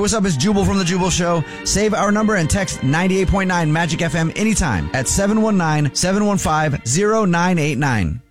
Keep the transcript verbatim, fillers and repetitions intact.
what's up? It's Jubal from The Jubal Show. Save our number and text ninety-eight point nine Magic F M anytime at seven one nine, seven one five, zero nine eight nine.